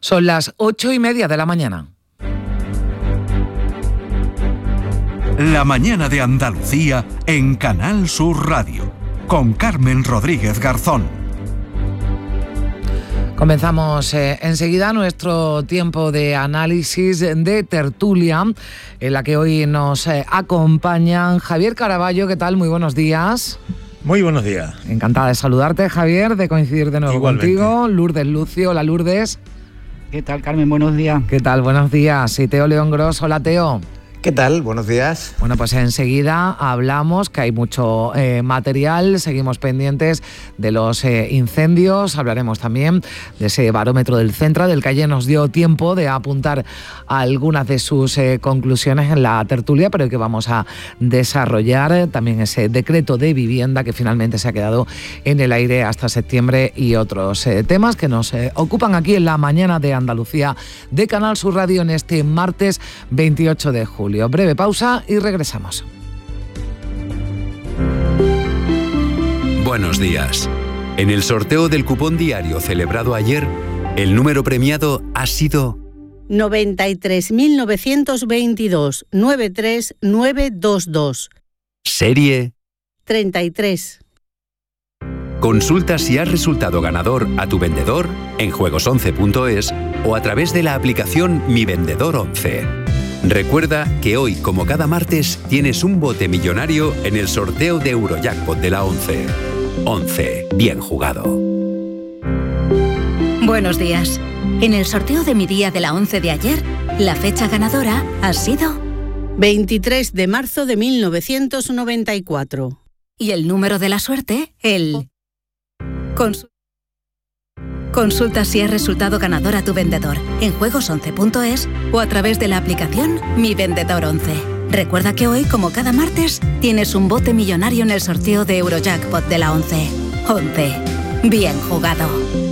Son las 8:30 de la mañana. La mañana de Andalucía en Canal Sur Radio, con Carmen Rodríguez Garzón. Comenzamos enseguida nuestro tiempo de análisis de tertulia, en la que hoy nos acompañan Javier Caraballo. ¿Qué tal? Muy buenos días. Muy buenos días. Encantada de saludarte, Javier, de coincidir de nuevo Igualmente. Contigo. Lourdes Lucio. Hola, Lourdes. ¿Qué tal, Carmen? Buenos días. ¿Qué tal? Buenos días. Y Teo León Gros. Hola, Teo. ¿Qué tal? Buenos días. Bueno, pues enseguida hablamos, que hay mucho material, seguimos pendientes de los incendios, hablaremos también de ese barómetro del Centra, del que ayer nos dio tiempo de apuntar algunas de sus conclusiones en la tertulia, pero que vamos a desarrollar también ese decreto de vivienda que finalmente se ha quedado en el aire hasta septiembre y otros temas que nos ocupan aquí en la mañana de Andalucía de Canal Sur Radio en este martes 28 de julio. Breve pausa y regresamos. Buenos días. En el sorteo del cupón diario celebrado ayer, el número premiado ha sido 93.922 93922. Serie 33. Consulta si has resultado ganador a tu vendedor en juegos11.es o a través de la aplicación Mi Vendedor 11. Recuerda que hoy, como cada martes, tienes un bote millonario en el sorteo de Eurojackpot de la 11. 11. Bien jugado. Buenos días. En el sorteo de mi día de la 11 de ayer, la fecha ganadora ha sido 23 de marzo de 1994. Y el número de la suerte, el... Consulta si has resultado ganador a tu vendedor en juegos11.es o a través de la aplicación Mi Vendedor 11. Recuerda que hoy, como cada martes, tienes un bote millonario en el sorteo de Eurojackpot de la 11. 11. Bien jugado.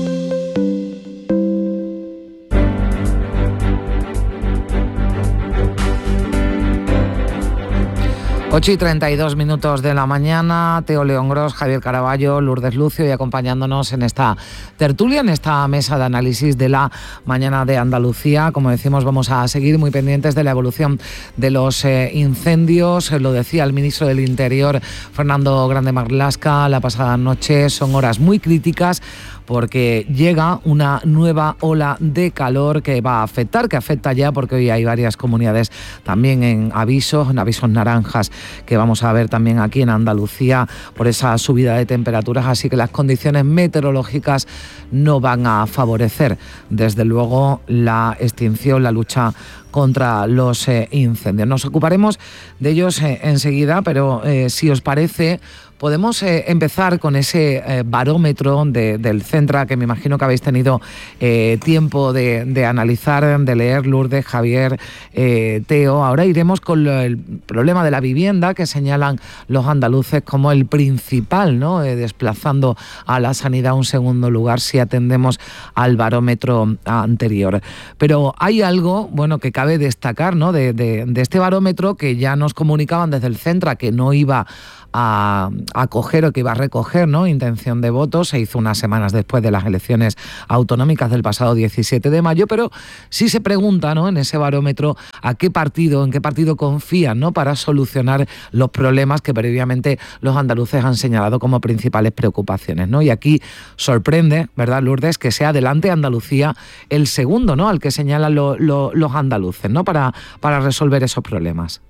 8:32 de la mañana, Teo León Gros, Javier Caraballo, Lourdes Lucio y acompañándonos en esta tertulia, en esta mesa de análisis de la mañana de Andalucía. Como decimos, vamos a seguir muy pendientes de la evolución de los incendios. Lo decía el ministro del Interior, Fernando Grande Marlaska, la pasada noche. Son horas muy críticas porque llega una nueva ola de calor que va a afectar, que afecta ya, porque hoy hay varias comunidades también en avisos naranjas, que vamos a ver también aquí en Andalucía por esa subida de temperaturas, así que las condiciones meteorológicas no van a favorecer, desde luego, la extinción, la lucha contra los incendios. Nos ocuparemos de ellos enseguida, pero si os parece, podemos empezar con ese barómetro del Centra, que me imagino que habéis tenido tiempo de analizar, de leer, Lourdes, Javier, Teo. Ahora iremos con el problema de la vivienda, que señalan los andaluces como el principal, ¿no? Desplazando a la sanidad a un segundo lugar si atendemos al barómetro anterior. Pero hay algo, bueno, que cabe destacar, ¿no? de este barómetro, que ya nos comunicaban desde el Centra que no iba a acoger o que iba a recoger, ¿no?, intención de voto. Se hizo unas semanas después de las elecciones autonómicas del pasado 17 de mayo, pero sí se pregunta, ¿no?, en ese barómetro en qué partido confían, ¿no?, para solucionar los problemas que previamente los andaluces han señalado como principales preocupaciones, ¿no? Y aquí sorprende, ¿verdad, Lourdes?, que sea Adelante Andalucía el segundo, ¿no?, al que señalan los andaluces, ¿no?, para resolver esos problemas.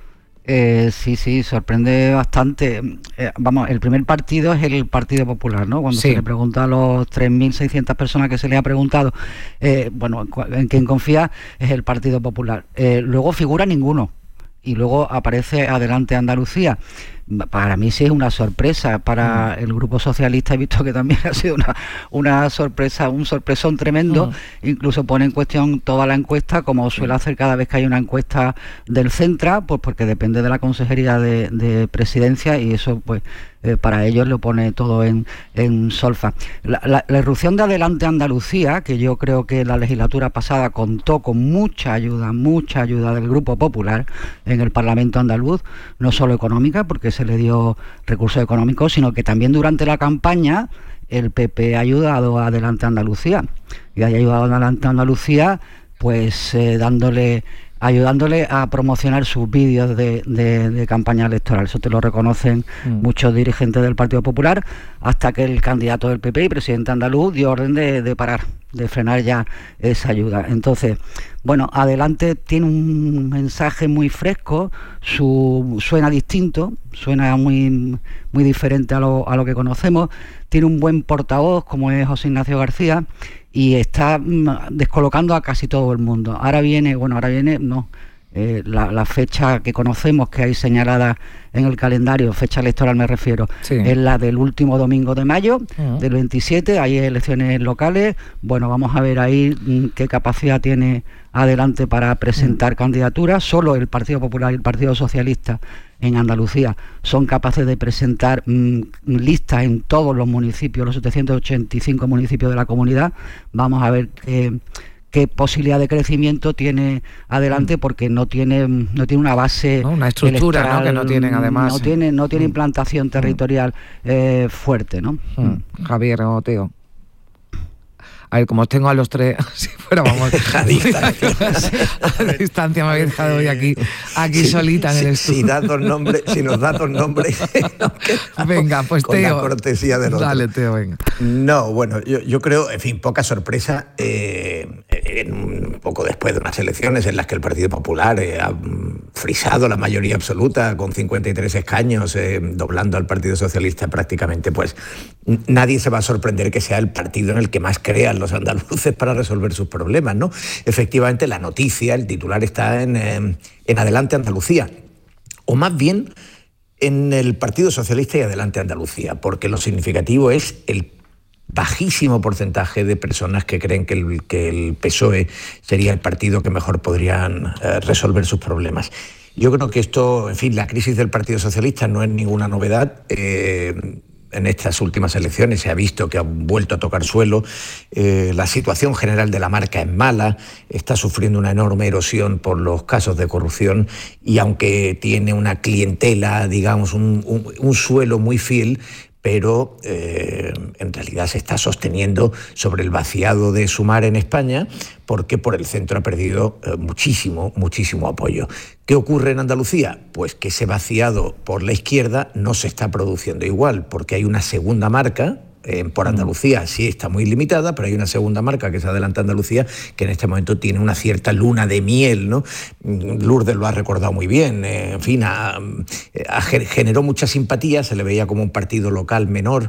Sí, sorprende bastante. El primer partido es el Partido Popular, ¿no? Cuando se le pregunta a los 3.600 personas que se le ha preguntado, en quién confía, es el Partido Popular. Luego figura ninguno. Y luego aparece Adelante Andalucía. Para mí sí es una sorpresa. Para el Grupo Socialista he visto que también ha sido una sorpresa, un sorpresón tremendo. Incluso pone en cuestión toda la encuesta, como suele hacer cada vez que hay una encuesta del Centra, pues porque depende de la Consejería de Presidencia, y eso pues para ellos lo pone todo en solfa. La irrupción de Adelante Andalucía, que yo creo que la legislatura pasada contó con mucha ayuda del Grupo Popular en el Parlamento andaluz, no solo económica, porque se le dio recursos económicos, sino que también durante la campaña el PP ha ayudado a Adelante Andalucía. y haya ayudado a Adelante Andalucía, pues ayudándole a promocionar sus vídeos de campaña electoral. Eso te lo reconocen muchos dirigentes del Partido Popular, hasta que el candidato del PP y presidente andaluz dio orden de parar, de frenar ya esa ayuda. Entonces, bueno, Adelante tiene un mensaje muy fresco, suena distinto, suena muy diferente a lo que conocemos, tiene un buen portavoz como es José Ignacio García, y está descolocando a casi todo el mundo. Ahora viene la fecha que conocemos, que hay señalada en el calendario, fecha electoral me refiero, es la del último domingo de mayo, del 27, hay elecciones locales. Bueno, vamos a ver ahí qué capacidad tiene Adelante para presentar candidaturas. Solo el Partido Popular y el Partido Socialista en Andalucía son capaces de presentar listas en todos los municipios, los 785 municipios de la comunidad. Vamos a ver qué posibilidad de crecimiento tiene Adelante, porque no tiene una base, una estructura, ¿no?, que no tienen, además. No tiene implantación territorial fuerte, ¿no? Javier o Teo. A ver, como os tengo a los tres, si fuera, vamos, a distancia me habéis dejado hoy aquí solita en el estudio. Si nos das dos nombres, venga, pues con Teo, la cortesía del otro. Dale, Teo, venga. No, bueno, yo creo, en fin, poca sorpresa, un poco después de unas elecciones en las que el Partido Popular ha frisado la mayoría absoluta con 53 escaños, doblando al Partido Socialista prácticamente, pues nadie se va a sorprender que sea el partido en el que más crean los andaluces para resolver sus problemas, ¿no? Efectivamente, la noticia, el titular está en Adelante Andalucía, o más bien en el Partido Socialista y Adelante Andalucía, porque lo significativo es el bajísimo porcentaje de personas que creen que el PSOE sería el partido que mejor podrían resolver sus problemas. Yo creo que esto, en fin, la crisis del Partido Socialista no es ninguna novedad. En estas últimas elecciones se ha visto que ha vuelto a tocar suelo. La situación general de la marca es mala, está sufriendo una enorme erosión por los casos de corrupción, y aunque tiene una clientela, digamos, un suelo muy fiel, pero en realidad se está sosteniendo sobre el vaciado de Sumar en España, porque por el centro ha perdido muchísimo apoyo. ¿Qué ocurre en Andalucía? Pues que ese vaciado por la izquierda no se está produciendo igual, porque hay una segunda marca. Por Andalucía sí está muy limitada, pero hay una segunda marca, que es Adelante Andalucía, que en este momento tiene una cierta luna de miel, ¿no? Lourdes lo ha recordado muy bien. En fin, generó mucha simpatía, se le veía como un partido local menor,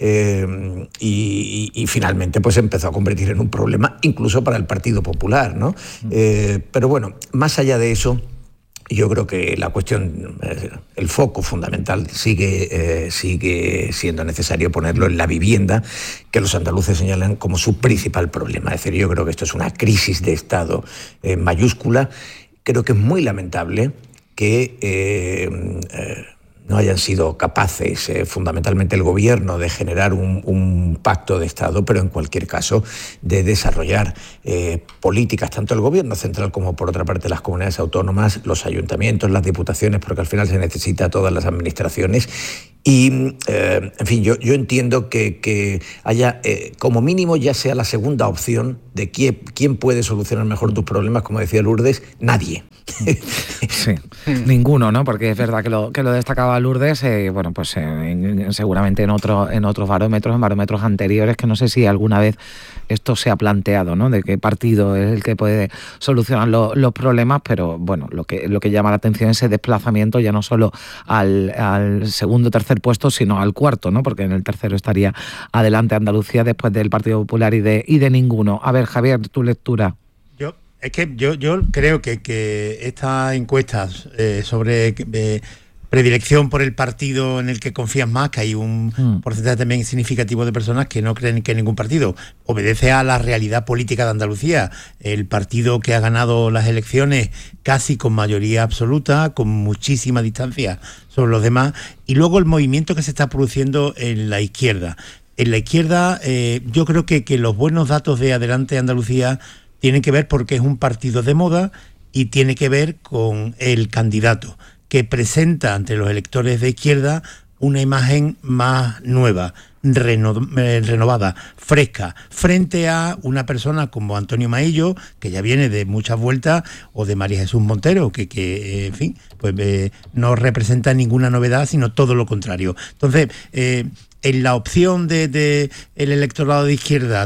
y finalmente pues empezó a convertir en un problema incluso para el Partido Popular, ¿no? Pero bueno, más allá de eso, yo creo que la cuestión, el foco fundamental sigue siendo necesario ponerlo en la vivienda, que los andaluces señalan como su principal problema. Es decir, yo creo que esto es una crisis de Estado mayúscula. Creo que es muy lamentable que no hayan sido capaces, fundamentalmente el gobierno, de generar un pacto de Estado, pero en cualquier caso de desarrollar políticas, tanto el gobierno central como por otra parte las comunidades autónomas, los ayuntamientos, las diputaciones, porque al final se necesita a todas las administraciones. Y, en fin, yo entiendo que haya, como mínimo, ya sea la segunda opción de quién puede solucionar mejor tus problemas, como decía Lourdes, nadie. Sí, ninguno, ¿no? Porque es verdad que lo destacaba Lourdes, bueno, pues seguramente en otros barómetros, en barómetros anteriores, que no sé si alguna vez esto se ha planteado, ¿no? De qué partido es el que puede solucionar los problemas, pero bueno, lo que llama la atención es ese desplazamiento ya no solo al segundo, tercer puesto, sino al cuarto, ¿no? Porque en el tercero estaría Adelante Andalucía, después del Partido Popular y de ninguno. A ver, Javier, tu lectura. Yo creo que estas encuestas sobre predilección por el partido en el que confías más, que hay un porcentaje también significativo de personas que no creen que ningún partido obedece a la realidad política de Andalucía. El partido que ha ganado las elecciones casi con mayoría absoluta, con muchísima distancia sobre los demás, y luego el movimiento que se está produciendo en la izquierda. En la izquierda yo creo que los buenos datos de Adelante Andalucía tienen que ver porque es un partido de moda, y tiene que ver con el candidato que presenta ante los electores de izquierda una imagen más nueva, renovada, fresca, frente a una persona como Antonio Maillo, que ya viene de muchas vueltas, o de María Jesús Montero, que en fin, pues no representa ninguna novedad, sino todo lo contrario. Entonces, en la opción de el electorado de izquierda,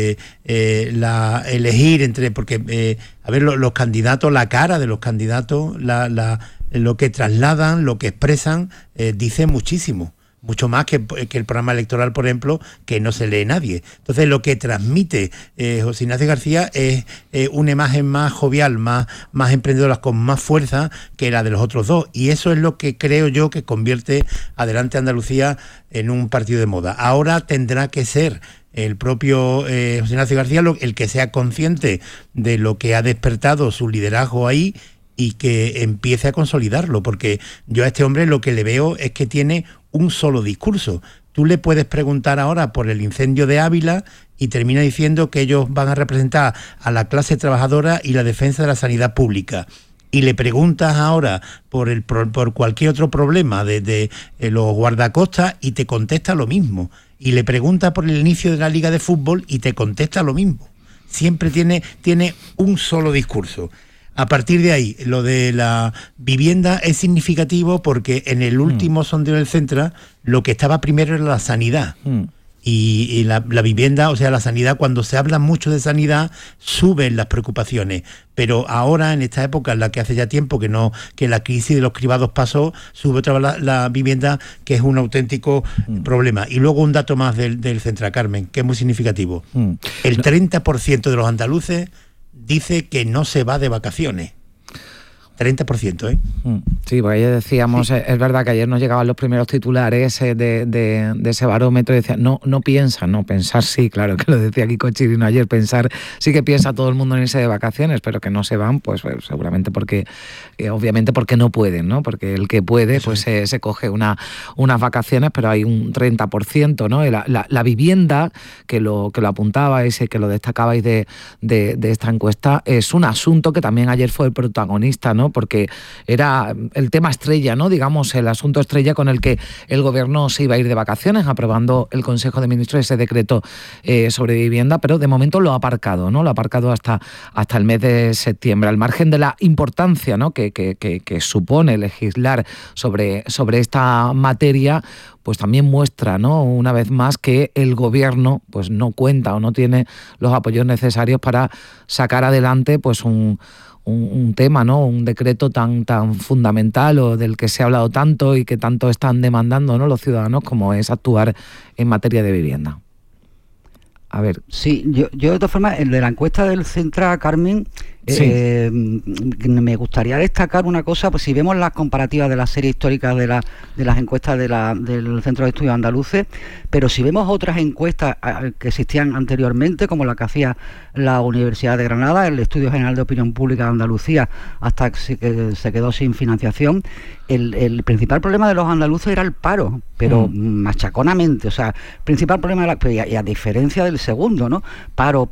elegir entre, porque los candidatos, la cara de los candidatos, lo que trasladan, lo que expresan, dice muchísimo. Mucho más que el programa electoral, por ejemplo, que no se lee nadie. Entonces, lo que transmite José Ignacio García es una imagen más jovial, más emprendedora, con más fuerza que la de los otros dos. Y eso es lo que creo yo que convierte Adelante Andalucía en un partido de moda. Ahora tendrá que ser el propio José Ignacio García el que sea consciente de lo que ha despertado su liderazgo ahí y que empiece a consolidarlo, porque yo a este hombre lo que le veo es que tiene un solo discurso. Tú le puedes preguntar ahora por el incendio de Ávila y termina diciendo que ellos van a representar a la clase trabajadora y la defensa de la sanidad pública. Y le preguntas ahora por cualquier otro problema de los guardacostas y te contesta lo mismo. Y le preguntas por el inicio de la Liga de Fútbol y te contesta lo mismo. Siempre tiene un solo discurso. A partir de ahí, lo de la vivienda es significativo porque en el último sondeo del Centra lo que estaba primero era la sanidad. Y la vivienda, o sea, la sanidad, cuando se habla mucho de sanidad, suben las preocupaciones. Pero ahora, en esta época en la que hace ya tiempo que la crisis de los cribados pasó, sube otra vez la vivienda, que es un auténtico problema. Y luego un dato más del Centra, Carmen, que es muy significativo. El 30% de los andaluces dice que no se va de vacaciones. 30%, ¿eh? Sí, pues ayer decíamos, sí. Es verdad que ayer nos llegaban los primeros titulares de ese barómetro y decían, no piensan, no, pensar sí, claro, que lo decía Kiko Chirino ayer, pensar sí que piensa todo el mundo en irse de vacaciones, pero que no se van, pues seguramente porque, obviamente porque no pueden, ¿no? Porque el que puede, pues se coge unas vacaciones, pero hay un 30%, ¿no? La vivienda, que lo apuntabais y que lo destacabais de esta encuesta, es un asunto que también ayer fue el protagonista, ¿no? Porque era el tema estrella, ¿no? Digamos, el asunto estrella con el que el gobierno se iba a ir de vacaciones, aprobando el Consejo de Ministros ese decreto sobre vivienda, pero de momento lo ha aparcado, ¿no? Lo ha aparcado hasta el mes de septiembre, al margen de la importancia, ¿no? que supone legislar sobre esta materia. Pues también muestra, ¿no? Una vez más que el gobierno pues no cuenta o no tiene los apoyos necesarios para sacar adelante pues un tema, ¿no? Un decreto tan fundamental o del que se ha hablado tanto y que tanto están demandando, ¿no? Los ciudadanos, como es actuar en materia de vivienda. A ver. Sí, yo de todas formas, el de la encuesta del Centra, Carmen, sí. Me gustaría destacar una cosa, pues si vemos las comparativas de la serie histórica de las encuestas del Centro de Estudios Andaluces, pero si vemos otras encuestas que existían anteriormente, como la que hacía la Universidad de Granada, el Estudio General de Opinión Pública de Andalucía, hasta que se quedó sin financiación, el principal problema de los andaluces era el paro, pero machaconamente, o sea, principal problema era, y a diferencia del segundo, ¿no? Paro.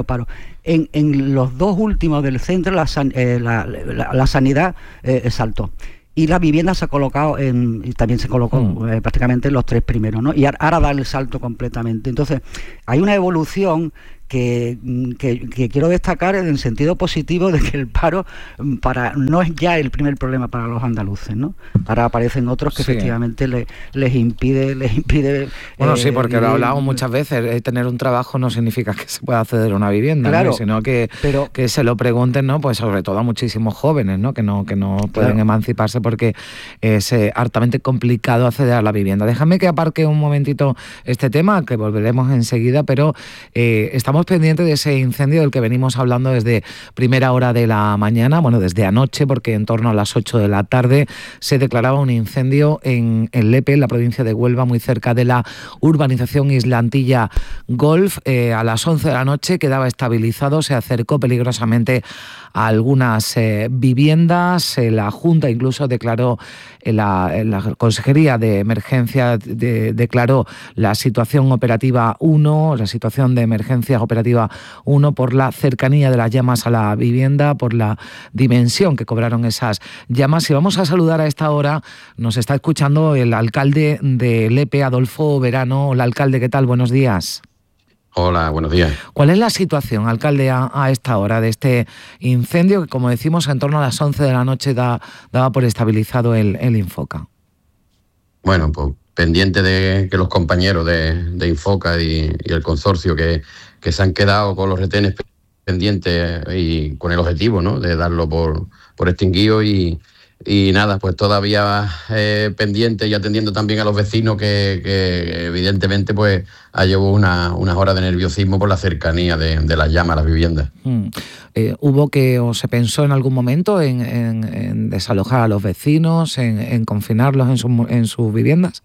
En los dos últimos del centro la sanidad saltó. Y la vivienda se ha colocado y también se colocó prácticamente en los tres primeros, ¿no? Y ahora da el salto completamente. Entonces, hay una evolución que quiero destacar en el sentido positivo de que el paro no es ya el primer problema para los andaluces, ¿no? Ahora aparecen otros que sí. Efectivamente les impide. Bueno, sí, porque lo he hablado muchas veces, tener un trabajo no significa que se pueda acceder a una vivienda, claro, ¿no? Sino que se lo pregunten, ¿no? Pues sobre todo a muchísimos jóvenes, ¿no? Que no pueden emanciparse porque es hartamente complicado acceder a la vivienda. Déjame que aparque un momentito este tema, que volveremos enseguida, pero estamos pendientes de ese incendio del que venimos hablando desde primera hora de la mañana, bueno, desde anoche, porque en torno a las 8 de la tarde se declaraba un incendio en Lepe, en la provincia de Huelva, muy cerca de la urbanización Islantilla Golf. A las 11 de la noche quedaba estabilizado, se acercó peligrosamente a algunas viviendas. La Junta incluso declaró, la Consejería de Emergencia declaró la situación operativa 1, la situación de emergencia operativa 1 por la cercanía de las llamas a la vivienda, por la dimensión que cobraron esas llamas. Y vamos a saludar a esta hora, nos está escuchando el alcalde de Lepe, Adolfo Verano. Hola, alcalde, ¿qué tal? Buenos días. Hola, buenos días. ¿Cuál es la situación, alcalde, a esta hora de este incendio que, como decimos, en torno a las 11 de la noche daba por estabilizado el Infoca? Bueno, pues pendiente de que los compañeros de Infoca y el consorcio que se han quedado con los retenes pendientes y con el objetivo, ¿no?, de darlo por extinguido y nada, pues todavía pendiente y atendiendo también a los vecinos que evidentemente pues llevó unas horas de nerviosismo por la cercanía de las llamas a las viviendas. ¿Hubo o se pensó en algún momento en desalojar a los vecinos, en confinarlos en sus viviendas?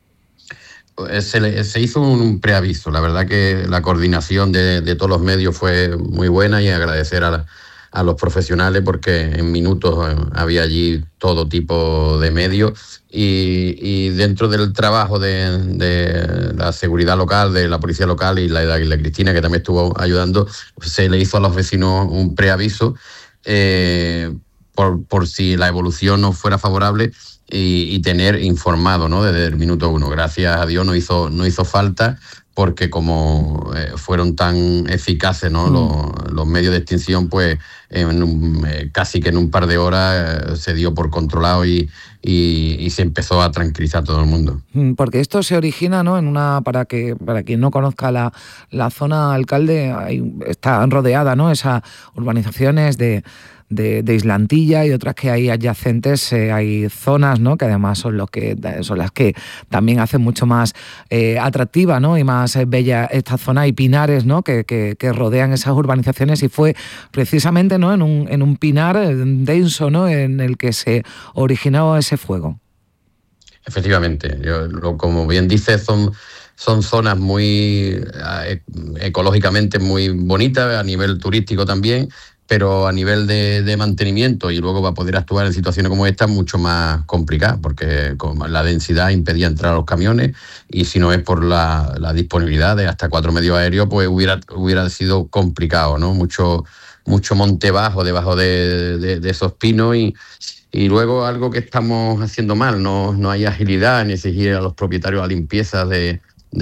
Se hizo un preaviso. La verdad que la coordinación de todos los medios fue muy buena y agradecer a los profesionales porque en minutos había allí todo tipo de medios y dentro del trabajo de la seguridad local, de la policía local y la Cristina, que también estuvo ayudando, se le hizo a los vecinos un preaviso por si la evolución no fuera favorable y tener informado, ¿no?, desde el minuto 1. Gracias a Dios no hizo falta, porque como fueron tan eficaces, ¿no?, los medios de extinción, pues casi que en un par de horas se dio por controlado y se empezó a tranquilizar todo el mundo. Porque esto se origina, ¿no?, para quien no conozca la zona, alcalde, está rodeada, ¿no?, esas urbanizaciones de Islantilla y otras que hay adyacentes, hay zonas, ¿no?, que además son las que también hacen mucho más atractiva, ¿no?, y más bella esta zona. Hay pinares, ¿no?, que rodean esas urbanizaciones y fue precisamente, ¿no?, en un pinar denso, ¿no?, en el que se originó ese fuego. Efectivamente, como bien dices, son zonas muy ecológicamente muy bonitas, a nivel turístico también, pero a nivel de mantenimiento y luego va a poder actuar en situaciones como esta mucho más complicada, porque la densidad impedía entrar a los camiones y si no es por la disponibilidad de hasta 4 medios aéreos, pues hubiera sido complicado, ¿no? Mucho monte bajo debajo de esos pinos y luego algo que estamos haciendo mal, no hay agilidad ni exigir a los propietarios la limpieza de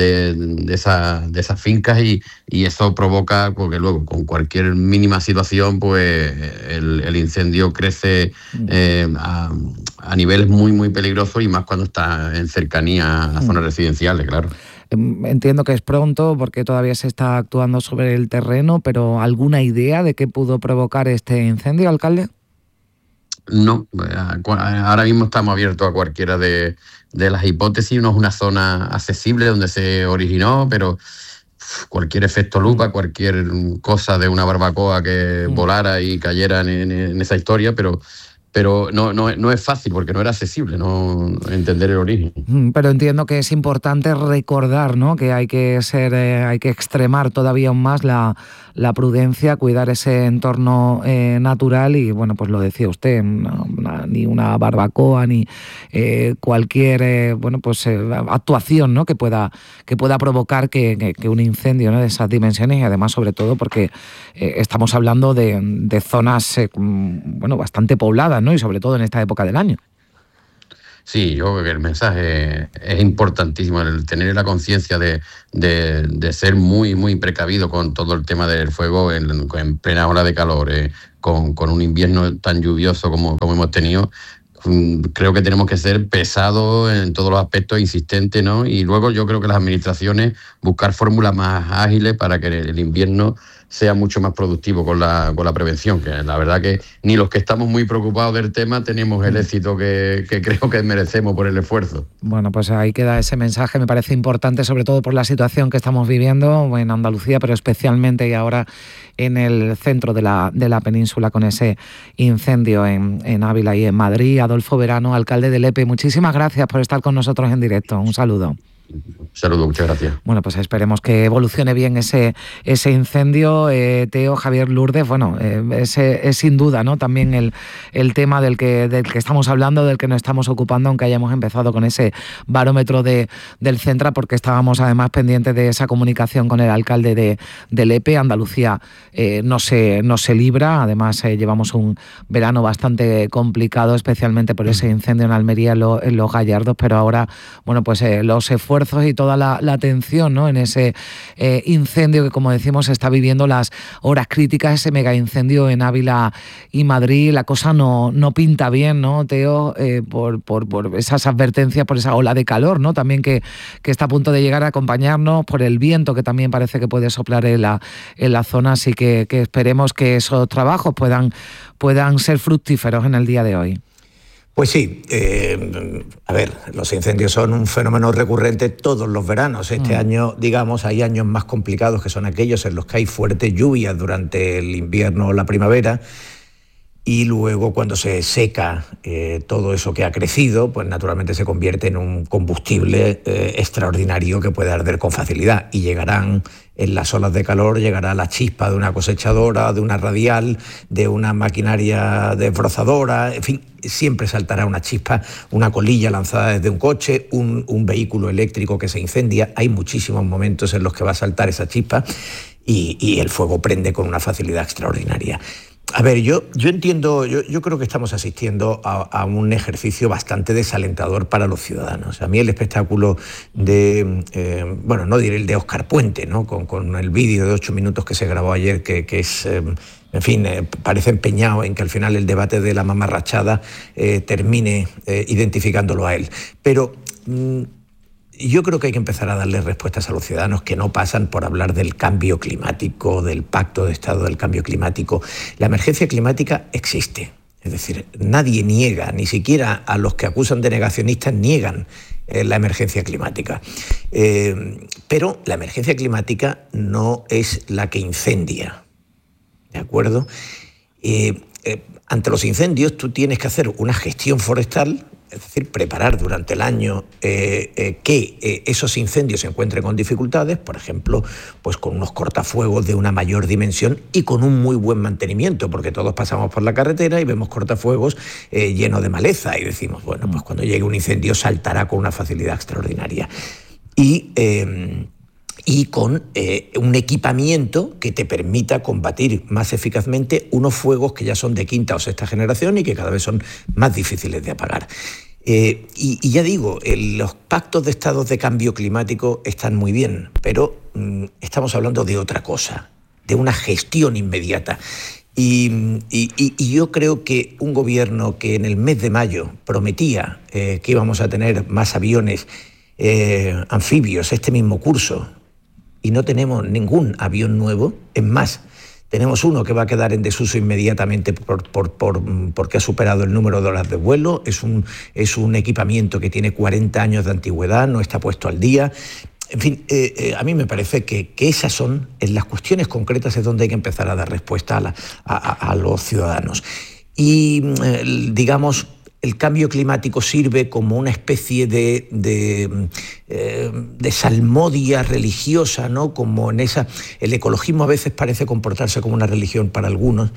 esas fincas y eso provoca, porque luego con cualquier mínima situación pues el incendio crece a niveles muy muy peligrosos y más cuando está en cercanía a zonas residenciales, claro. Entiendo que es pronto porque todavía se está actuando sobre el terreno, pero ¿alguna idea de qué pudo provocar este incendio, alcalde? No, ahora mismo estamos abiertos a cualquiera de las hipótesis. No es una zona accesible donde se originó, pero cualquier efecto lupa, cualquier cosa de una barbacoa que volara y cayera en esa historia, pero no es fácil porque no era accesible, no entender el origen. Pero entiendo que es importante recordar, ¿no?, que hay que extremar todavía aún más la prudencia, cuidar ese entorno natural y, bueno, pues lo decía usted, ni una barbacoa ni cualquier actuación, ¿no?, que pueda provocar que un incendio, ¿no?, de esas dimensiones y además sobre todo porque estamos hablando de zonas bastante pobladas, ¿no?, y sobre todo en esta época del año. Sí, yo creo que el mensaje es importantísimo, el tener la conciencia de ser muy, muy precavido con todo el tema del fuego en plena ola de calor, con un invierno tan lluvioso como hemos tenido. Creo que tenemos que ser pesados en todos los aspectos, insistentes, ¿no? Y luego yo creo que las administraciones buscar fórmulas más ágiles para que el invierno sea mucho más productivo con la prevención, que la verdad que ni los que estamos muy preocupados del tema tenemos el éxito que creo que merecemos por el esfuerzo. Bueno, pues ahí queda ese mensaje, me parece importante, sobre todo por la situación que estamos viviendo en Andalucía, pero especialmente y ahora en el centro de la península con ese incendio en Ávila y en Madrid. Adolfo Verano, alcalde de Lepe, muchísimas gracias por estar con nosotros en directo. Un saludo. Saludos, muchas gracias. Bueno, pues esperemos que evolucione bien ese incendio. Teo, Javier, Lourdes, bueno, es sin duda, ¿no?, también el tema del que estamos hablando, del que nos estamos ocupando, aunque hayamos empezado con ese barómetro del Centra, porque estábamos además pendientes de esa comunicación con el alcalde de Lepe. Andalucía no se libra, además llevamos un verano bastante complicado, especialmente por ese incendio en Almería, en Los Gallardos, pero ahora, bueno, pues los esfuerzos y toda la atención, ¿no?, en ese incendio que, como decimos, está viviendo las horas críticas, ese mega incendio en Ávila y Madrid. La cosa no pinta bien, ¿no, Teo? Por esas advertencias, por esa ola de calor, ¿no?, también que está a punto de llegar a acompañarnos, por el viento que también parece que puede soplar en la zona, así que esperemos que esos trabajos puedan ser fructíferos en el día de hoy. Pues sí, a ver, los incendios son un fenómeno recurrente todos los veranos. Este año, digamos, hay años más complicados, que son aquellos en los que hay fuertes lluvias durante el invierno o la primavera, y luego cuando se seca todo eso que ha crecido, pues naturalmente se convierte en un combustible extraordinario que puede arder con facilidad, y llegarán en las olas de calor, llegará la chispa de una cosechadora, de una radial, de una maquinaria desbrozadora, en fin, siempre saltará una chispa, una colilla lanzada desde un coche, un vehículo eléctrico que se incendia. Hay muchísimos momentos en los que va a saltar esa chispa y el fuego prende con una facilidad extraordinaria. A ver, yo entiendo, yo creo que estamos asistiendo a un ejercicio bastante desalentador para los ciudadanos. A mí el espectáculo de, bueno, no diré el de Óscar Puente, ¿no?, con el vídeo de 8 minutos que se grabó ayer, que es, en fin, parece empeñado en que al final el debate de la mamarrachada termine identificándolo a él. Pero yo creo que hay que empezar a darle respuestas a los ciudadanos que no pasan por hablar del cambio climático, del Pacto de Estado del Cambio Climático. La emergencia climática existe. Es decir, nadie niega, ni siquiera a los que acusan de negacionistas niegan la emergencia climática. Pero la emergencia climática no es la que incendia. ¿De acuerdo? Ante los incendios tú tienes que hacer una gestión forestal, es decir, preparar durante el año que esos incendios se encuentren con dificultades, por ejemplo, pues con unos cortafuegos de una mayor dimensión y con un muy buen mantenimiento, porque todos pasamos por la carretera y vemos cortafuegos llenos de maleza y decimos, bueno, pues cuando llegue un incendio saltará con una facilidad extraordinaria. Y con un equipamiento que te permita combatir más eficazmente unos fuegos que ya son de quinta o sexta generación y que cada vez son más difíciles de apagar. Y ya digo, los pactos de estados de cambio climático están muy bien, pero estamos hablando de otra cosa, de una gestión inmediata. Y yo creo que un gobierno que en el mes de mayo prometía que íbamos a tener más aviones anfibios este mismo curso, y no tenemos ningún avión nuevo, es más, tenemos uno que va a quedar en desuso inmediatamente porque ha superado el número de horas de vuelo, es un equipamiento que tiene 40 años de antigüedad, no está puesto al día. En fin, a mí me parece que esas son, en las cuestiones concretas es donde hay que empezar a dar respuesta a los ciudadanos. Y, digamos, el cambio climático sirve como una especie de salmodia religiosa, ¿no? Como en esa, el ecologismo a veces parece comportarse como una religión para algunos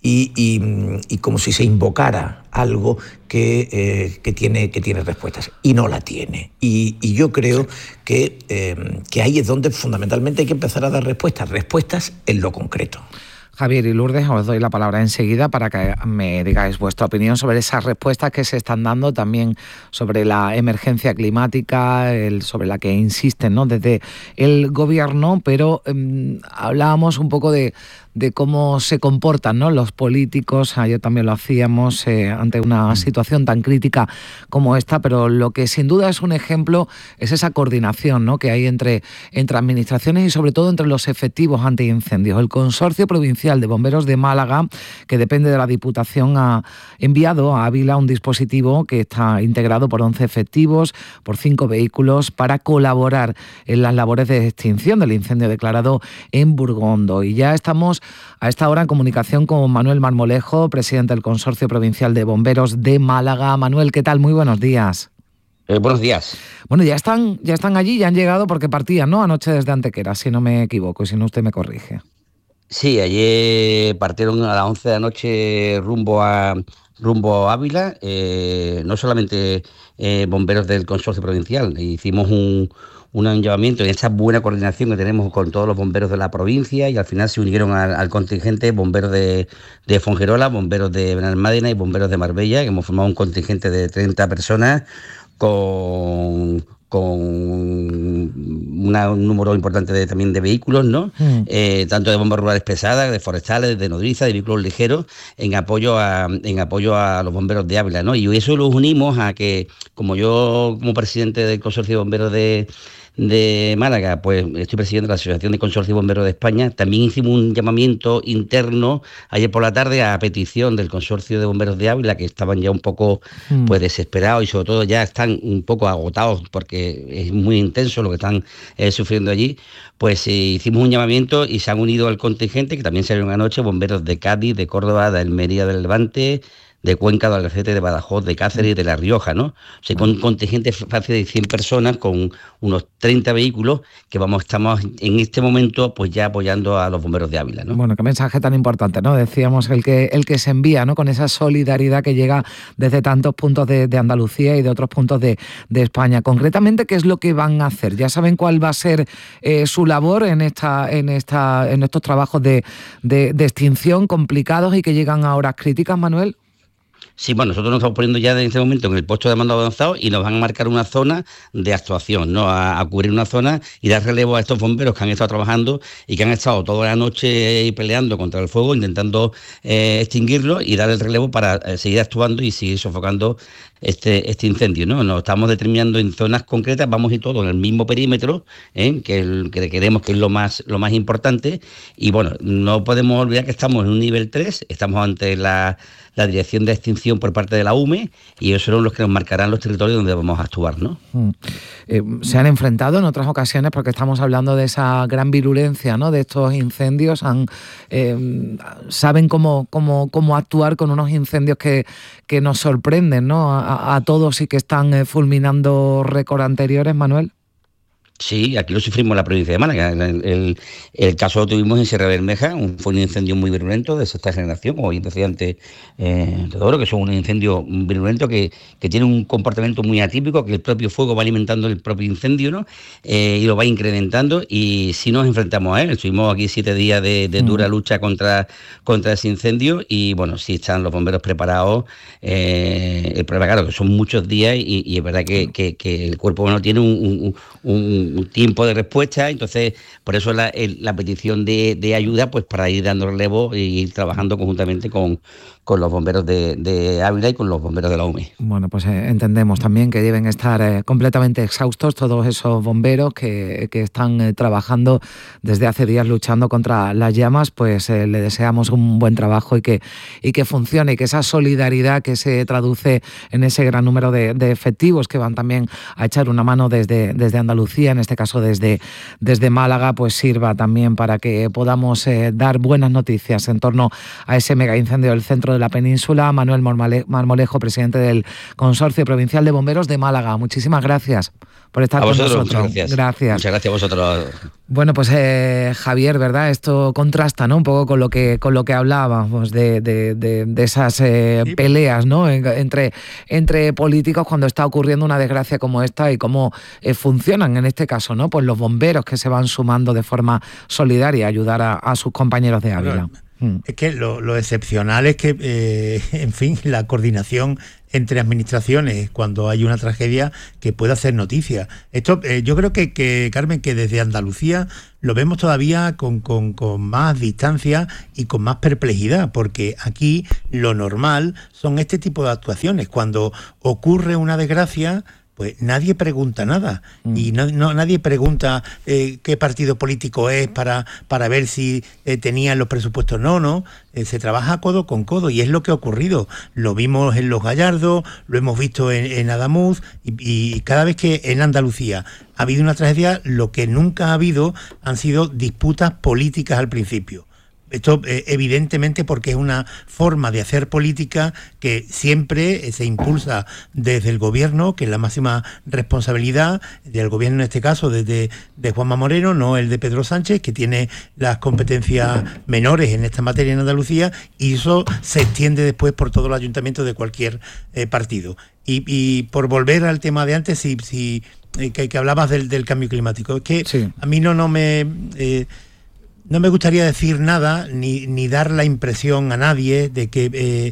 y como si se invocara algo que tiene respuestas y no la tiene. Y yo creo que ahí es donde fundamentalmente hay que empezar a dar respuestas en lo concreto. Javier y Lourdes, os doy la palabra enseguida para que me digáis vuestra opinión sobre esas respuestas que se están dando, también sobre la emergencia climática, sobre la que insisten, ¿no?, desde el gobierno, pero hablábamos un poco de cómo se comportan, ¿no?, los políticos. Ayer también lo hacíamos ante una situación tan crítica como esta, pero lo que sin duda es un ejemplo es esa coordinación, ¿no?, que hay entre administraciones y sobre todo entre los efectivos antiincendios. El Consorcio Provincial de Bomberos de Málaga, que depende de la Diputación, ha enviado a Ávila un dispositivo que está integrado por 11 efectivos, por 5 vehículos, para colaborar en las labores de extinción del incendio declarado en Burgondo. Y ya estamos a esta hora en comunicación con Manuel Marmolejo, presidente del Consorcio Provincial de Bomberos de Málaga. Manuel, ¿qué tal? Muy buenos días. Buenos días. Bueno, ya están allí, ya han llegado porque partían, ¿no? Anoche desde Antequera, si no me equivoco, y si no usted me corrige. Sí, ayer partieron a las 11 de la noche rumbo a Ávila, no solamente bomberos del consorcio provincial, hicimos un llamamiento en esa buena coordinación que tenemos con todos los bomberos de la provincia, y al final se unieron al contingente bomberos de Fongirola, bomberos de Benalmádena y bomberos de Marbella, que hemos formado un contingente de 30 personas con un número importante también de vehículos, ¿no? Tanto de bombas rurales pesadas, de forestales, de nodriza, de vehículos ligeros, en apoyo a los bomberos de Ávila, ¿no? Y eso lo unimos a que, como yo, como presidente del Consorcio de Bomberos de Málaga, pues estoy presidiendo la Asociación de Consorcio de Bomberos de España, también hicimos un llamamiento interno ayer por la tarde a petición del Consorcio de Bomberos de Ávila, que estaban ya un poco pues desesperados y sobre todo ya están un poco agotados porque es muy intenso lo que están sufriendo allí. Pues hicimos un llamamiento y se han unido al contingente, que también salieron anoche, bomberos de Cádiz, de Córdoba, de Almería, del Levante, de Cuenca, de Albacete, de Badajoz, de Cáceres y de La Rioja, ¿no? O sea, con un contingente fácil de 100 personas con unos 30 vehículos que estamos en este momento pues ya apoyando a los bomberos de Ávila, ¿no? Bueno, qué mensaje tan importante, ¿no? Decíamos el que se envía, ¿no? Con esa solidaridad que llega desde tantos puntos de Andalucía y de otros puntos de España. Concretamente, ¿qué es lo que van a hacer? ¿Ya saben cuál va a ser su labor en estos trabajos de extinción complicados y que llegan a horas críticas, Manuel? Sí, bueno, nosotros nos estamos poniendo ya en este momento en el puesto de mando avanzado y nos van a marcar una zona de actuación, ¿no? A cubrir una zona y dar relevo a estos bomberos que han estado trabajando y que han estado toda la noche peleando contra el fuego, intentando extinguirlo y dar el relevo para seguir actuando y seguir sofocando este incendio, ¿no? Nos estamos determinando en zonas concretas, vamos a ir todos en el mismo perímetro, que creemos que es lo más importante, y bueno, no podemos olvidar que estamos en un nivel 3, estamos ante la Dirección de Extinción por parte de la UME, y ellos son los que nos marcarán los territorios donde vamos a actuar, ¿no? Se han enfrentado en otras ocasiones, porque estamos hablando de esa gran virulencia, ¿no? De estos incendios, saben cómo actuar con unos incendios que nos sorprenden, ¿no? A todos y que están fulminando récord anteriores, Manuel. Sí, aquí lo sufrimos en la provincia de Málaga. El caso lo tuvimos en Sierra Bermeja, fue un incendio muy virulento de sexta generación, como bien decía antes Teodoro, que son un incendio virulento que tiene un comportamiento muy atípico, que el propio fuego va alimentando el propio incendio, ¿no? Y lo va incrementando, y sí nos enfrentamos a él. Estuvimos aquí 7 días de dura lucha contra ese incendio, y bueno, sí están los bomberos preparados. El problema, claro, que son muchos días y es verdad que el cuerpo humano tiene un tiempo de respuesta, entonces por eso la petición de ayuda, pues para ir dando relevo e ir trabajando conjuntamente con los bomberos de Ávila y con los bomberos de la UME. Bueno, pues entendemos también que deben estar completamente exhaustos todos esos bomberos que están trabajando desde hace días luchando contra las llamas. Pues le deseamos un buen trabajo y que funcione, y que esa solidaridad que se traduce en ese gran número de efectivos que van también a echar una mano desde Andalucía, en este caso desde Málaga, pues sirva también para que podamos dar buenas noticias en torno a ese mega incendio del centro de la península. Manuel Marmolejo, presidente del Consorcio Provincial de Bomberos de Málaga, muchísimas gracias por estar con nosotros. Muchas gracias a vosotros. Bueno, pues Javier, ¿verdad? Esto contrasta, ¿no? Un poco con lo que hablábamos de esas peleas, ¿no? Entre políticos cuando está ocurriendo una desgracia como esta, y cómo funcionan en este caso, ¿no? Pues los bomberos que se van sumando de forma solidaria a ayudar a sus compañeros de Ávila. Es que lo excepcional es que, en fin, la coordinación entre administraciones cuando hay una tragedia que puede hacer noticia. Esto yo creo que Carmen, que desde Andalucía lo vemos todavía con más distancia y con más perplejidad, porque aquí lo normal son este tipo de actuaciones. Cuando ocurre una desgracia, pues nadie pregunta nada, y nadie pregunta qué partido político es para ver si tenían los presupuestos. No, se trabaja codo con codo, y es lo que ha ocurrido. Lo vimos en Los Gallardos, lo hemos visto en Adamuz, y cada vez que en Andalucía ha habido una tragedia, lo que nunca ha habido han sido disputas políticas al principio. Esto evidentemente porque es una forma de hacer política que siempre se impulsa desde el gobierno, que es la máxima responsabilidad del gobierno, en este caso de Juanma Moreno, no el de Pedro Sánchez, que tiene las competencias menores en esta materia en Andalucía, y eso se extiende después por todo el ayuntamiento de cualquier partido. Y por volver al tema de antes, que hablabas del cambio climático, es que sí. A mí no me gustaría decir nada ni dar la impresión a nadie de que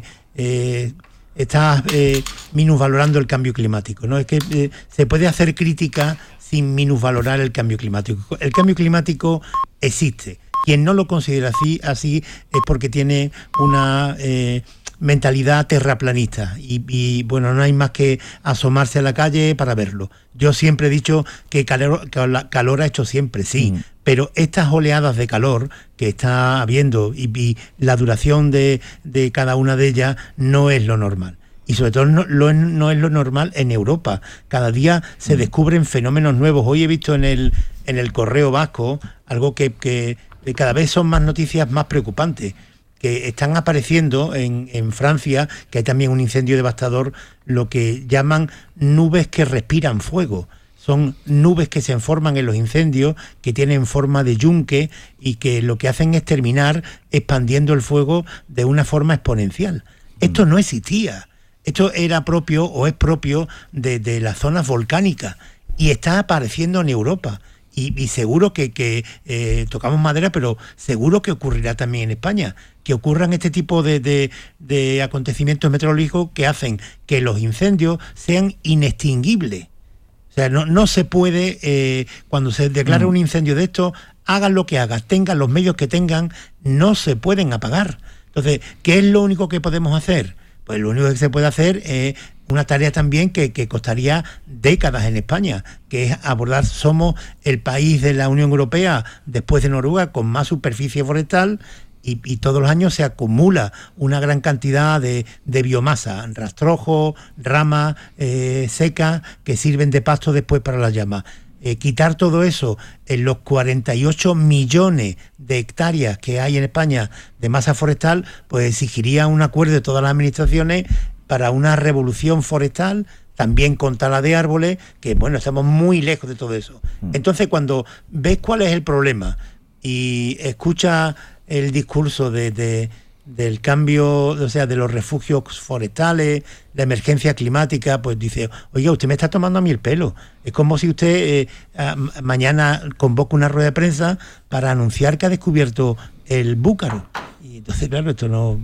estás minusvalorando el cambio climático, ¿no? Es que se puede hacer crítica sin minusvalorar el cambio climático. El cambio climático existe. Quien no lo considera así es porque tiene una mentalidad terraplanista y bueno, no hay más que asomarse a la calle para verlo. Yo siempre he dicho que calor ha hecho siempre, sí, pero estas oleadas de calor que está habiendo y la duración de cada una de ellas no es lo normal. Y sobre todo no es lo normal en Europa. Cada día se descubren fenómenos nuevos. Hoy he visto en el Correo Vasco algo que cada vez son más noticias más preocupantes, que están apareciendo en Francia, que hay también un incendio devastador, lo que llaman nubes que respiran fuego. Son nubes que se forman en los incendios, que tienen forma de yunque y que lo que hacen es terminar expandiendo el fuego de una forma exponencial. Esto no existía. Esto era propio o es propio de las zonas volcánicas y está apareciendo en Europa. Y seguro que tocamos madera, pero seguro que ocurrirá también en España, que ocurran este tipo de acontecimientos meteorológicos que hacen que los incendios sean inextinguibles. O sea, no se puede, cuando se declara un incendio de esto, hagan lo que hagan, tengan los medios que tengan, no se pueden apagar. Entonces, ¿qué es lo único que podemos hacer? Pues lo único que se puede hacer es una tarea también que costaría décadas en España, que es abordar. Somos el país de la Unión Europea, después de Noruega, con más superficie forestal y todos los años se acumula una gran cantidad de biomasa, rastrojos, ramas secas que sirven de pasto después para las llamas. Quitar todo eso en los 48 millones de hectáreas que hay en España de masa forestal, pues exigiría un acuerdo de todas las administraciones para una revolución forestal, también con tala de árboles, que bueno, estamos muy lejos de todo eso. Entonces, cuando ves cuál es el problema y escuchas el discurso del cambio, o sea, de los refugios forestales, la emergencia climática, pues dice, oiga, usted me está tomando a mí el pelo. Es como si usted mañana convoca una rueda de prensa para anunciar que ha descubierto el búcaro. Y entonces, claro, esto no...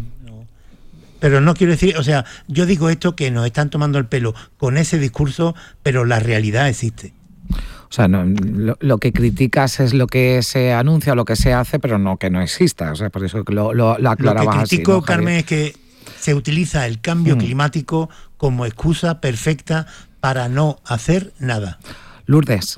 Pero no quiero decir, o sea, yo digo esto que nos están tomando el pelo con ese discurso, pero la realidad existe. O sea, no, lo que criticas es lo que se anuncia, lo que se hace, pero no que no exista. O sea, por eso que lo aclarabas así. Lo que critico, ¿no, Javier? Carmen, es que se utiliza el cambio climático como excusa perfecta para no hacer nada. Lourdes.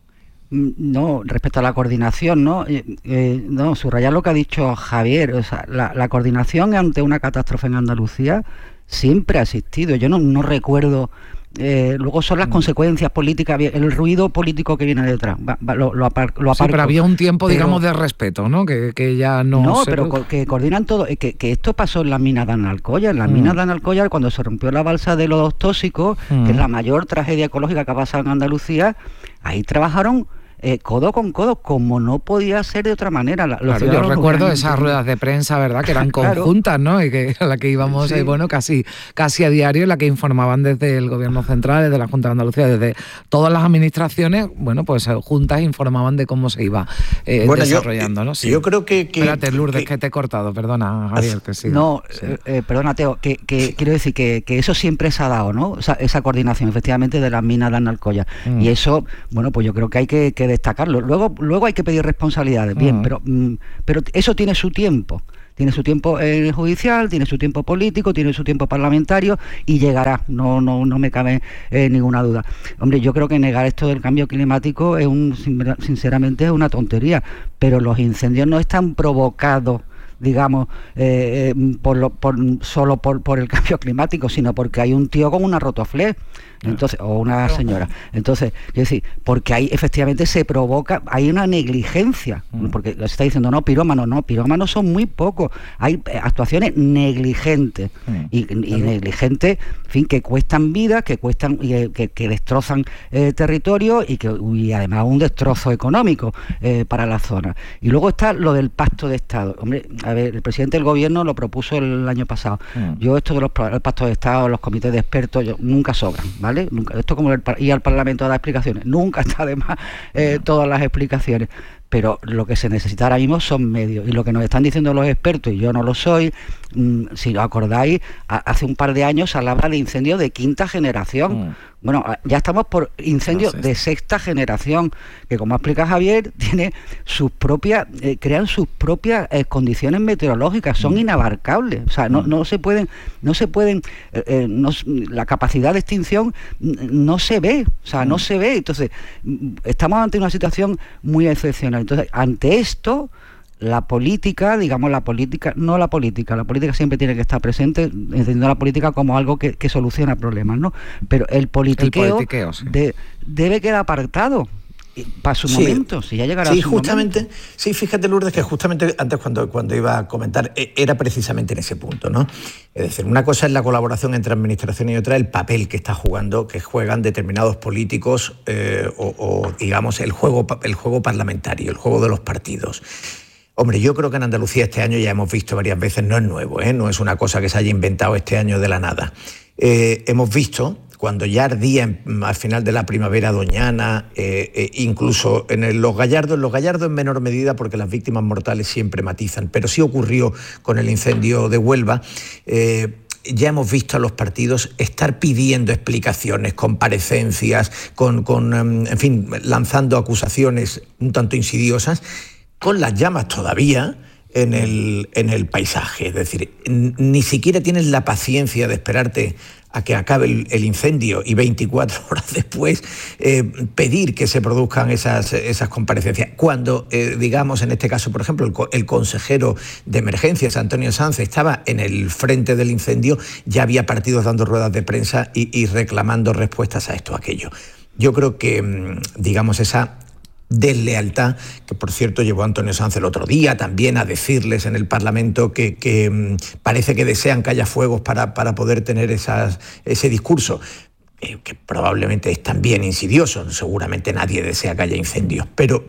No, respecto a la coordinación, no, subrayar lo que ha dicho Javier. O sea, la coordinación ante una catástrofe en Andalucía siempre ha existido. Yo no recuerdo. Luego son las consecuencias políticas, el ruido político que viene detrás. Lo aparco. Sí, pero había un tiempo, digamos, de respeto, ¿no? Que ya no. No, pero que coordinan todo. Que esto pasó en las minas de Analcollar. En las minas de Analcollar, cuando se rompió la balsa de lodos tóxicos, que es la mayor tragedia ecológica que ha pasado en Andalucía, ahí trabajaron codo con codo, como no podía ser de otra manera. Claro, yo recuerdo esas ruedas de prensa, ¿verdad?, que eran conjuntas, ¿no? Y que a la que íbamos, casi a diario, en la que informaban desde el Gobierno Central, desde la Junta de Andalucía, desde todas las administraciones, bueno, pues juntas informaban de cómo se iba desarrollando, ¿no? Sí. Yo creo que... Espérate, Lourdes, que te he cortado, perdona, Javier, que sí. No, perdona, Teo, que quiero decir que eso siempre se ha dado, ¿no? O sea, esa coordinación, efectivamente, de las minas de Analcollar. Y eso, bueno, pues yo creo que hay que destacarlo. Luego hay que pedir responsabilidades, bien, pero eso tiene su tiempo. Tiene su tiempo judicial, tiene su tiempo político, tiene su tiempo parlamentario y llegará, no me cabe ninguna duda. Hombre, yo creo que negar esto del cambio climático sinceramente es una tontería, pero los incendios no están provocados digamos, solo por el cambio climático, sino porque hay un tío con una rotoflé, entonces, o una señora. Entonces, es decir, porque ahí efectivamente se provoca, hay una negligencia, porque se está diciendo, no, pirómanos son muy pocos, hay actuaciones negligentes, y negligentes, en fin, que cuestan vidas, que cuestan, que destrozan territorio y además un destrozo económico para la zona. Y luego está lo del pacto de Estado. Hombre, a ver, el presidente del gobierno lo propuso el año pasado. Yo esto de el pacto de Estado, los comités de expertos, nunca sobran, ¿vale? Nunca, esto como ir al Parlamento a dar explicaciones, nunca está de más todas las explicaciones. Pero lo que se necesita ahora mismo son medios, y lo que nos están diciendo los expertos, y yo no lo soy, si os acordáis, hace un par de años se hablaba de incendios de quinta generación. Bueno, ya estamos por incendios de sexta generación, que como ha explicado Javier, tiene sus propias, crean sus propias condiciones meteorológicas, son inabarcables, o sea, no se pueden, la capacidad de extinción no se ve, o sea, no se ve. Entonces, estamos ante una situación muy excepcional. Entonces, ante esto, la política siempre tiene que estar presente, entendiendo la política como algo que soluciona problemas, ¿no? Pero el politiqueo sí, debe quedar apartado para su momento, si ya llegará su justamente, momento. Sí, fíjate, Lourdes, que justamente antes cuando iba a comentar, era precisamente en ese punto, ¿no? Es decir, una cosa es la colaboración entre administraciones y otra el papel que juegan determinados políticos o digamos el juego parlamentario, el juego de los partidos. Hombre, yo creo que en Andalucía este año ya hemos visto varias veces, no es nuevo, no es una cosa que se haya inventado este año de la nada. Hemos visto, cuando ya ardía al final de la primavera doñana, incluso en los gallardos en menor medida porque las víctimas mortales siempre matizan, pero sí ocurrió con el incendio de Huelva. Ya hemos visto a los partidos estar pidiendo explicaciones, comparecencias, en fin, lanzando acusaciones un tanto insidiosas, con las llamas todavía en el paisaje. Es decir, ni siquiera tienes la paciencia de esperarte a que acabe el incendio y 24 horas después pedir que se produzcan esas comparecencias. Cuando, digamos, en este caso, por ejemplo, el consejero de emergencias, Antonio Sanz, estaba en el frente del incendio, ya había partidos dando ruedas de prensa y reclamando respuestas a esto o aquello. Yo creo que, digamos, esa deslealtad, que por cierto llevó a Antonio Sanz el otro día también a decirles en el Parlamento que parece que desean que haya fuegos para poder tener ese discurso, que probablemente es también insidioso, seguramente nadie desea que haya incendios, pero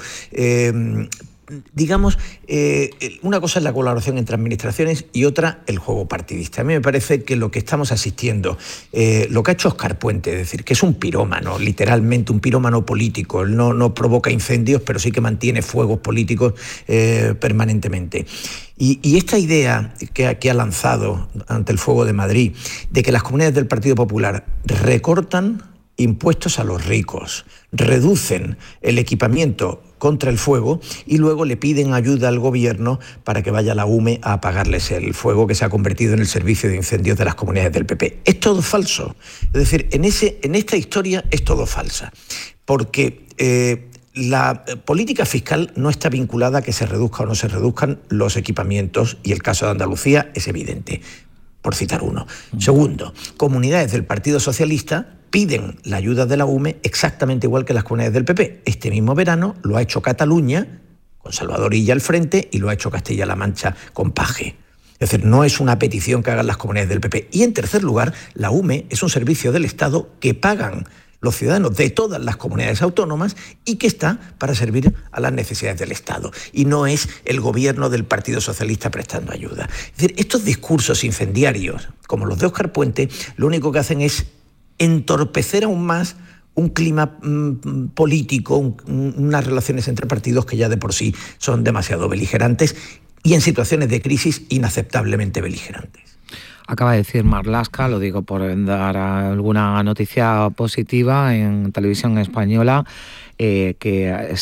digamos, una cosa es la colaboración entre administraciones y otra el juego partidista. A mí me parece que lo que estamos asistiendo, lo que ha hecho Óscar Puente, es decir, que es un pirómano, literalmente un pirómano político, él no provoca incendios, pero sí que mantiene fuegos políticos permanentemente. Y esta idea que ha lanzado ante el Fuego de Madrid, de que las comunidades del Partido Popular recortan impuestos a los ricos, reducen el equipamiento contra el fuego y luego le piden ayuda al gobierno para que vaya la UME a apagarles el fuego, que se ha convertido en el servicio de incendios de las comunidades del PP. Es todo falso. Es decir, en esta historia es todo falsa, porque la política fiscal no está vinculada a que se reduzca o no se reduzcan los equipamientos, y el caso de Andalucía es evidente, por citar uno. Segundo, comunidades del Partido Socialista piden la ayuda de la UME exactamente igual que las comunidades del PP. Este mismo verano lo ha hecho Cataluña, con Salvador Illa al frente, y lo ha hecho Castilla-La Mancha con Paje. Es decir, no es una petición que hagan las comunidades del PP. Y en tercer lugar, la UME es un servicio del Estado que pagan los ciudadanos de todas las comunidades autónomas y que está para servir a las necesidades del Estado. Y no es el gobierno del Partido Socialista prestando ayuda. Es decir, estos discursos incendiarios, como los de Óscar Puente, lo único que hacen es entorpecer aún más un clima político, unas relaciones entre partidos que ya de por sí son demasiado beligerantes y en situaciones de crisis inaceptablemente beligerantes. Acaba de decir Marlaska, lo digo por dar alguna noticia positiva en televisión española, que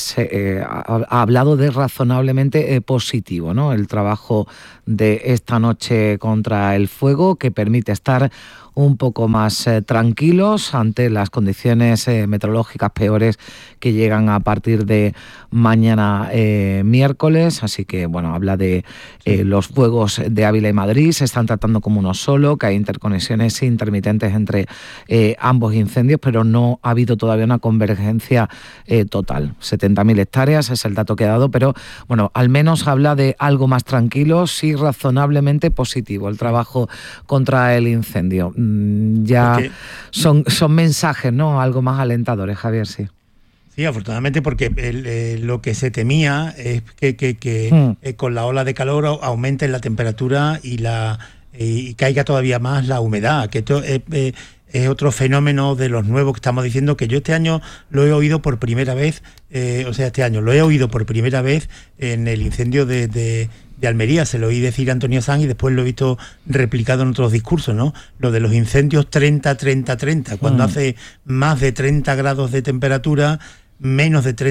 ha hablado de razonablemente positivo, ¿no? El trabajo de esta noche contra el fuego, que permite estar un poco más tranquilos ante las condiciones meteorológicas peores que llegan a partir de mañana miércoles. Así que, bueno, habla de los fuegos de Ávila y Madrid, se están tratando como uno solo, que hay interconexiones intermitentes entre ambos incendios, pero no ha habido todavía una convergencia total. 70.000 hectáreas es el dato que ha dado, pero bueno, al menos habla de algo más tranquilo, sí razonablemente positivo el trabajo contra el incendio. Ya son mensajes, ¿no? Algo más alentadores, Javier, sí. Sí, afortunadamente, porque lo que se temía es que con la ola de calor aumente la temperatura y caiga todavía más la humedad, que esto es otro fenómeno de los nuevos que estamos diciendo, que yo este año lo he oído por primera vez, lo he oído por primera vez en el incendio de Almería. Se lo oí decir a Antonio Sanz y después lo he visto replicado en otros discursos, ¿no? Lo de los incendios 30-30-30, cuando hace más de 30 grados de temperatura, menos de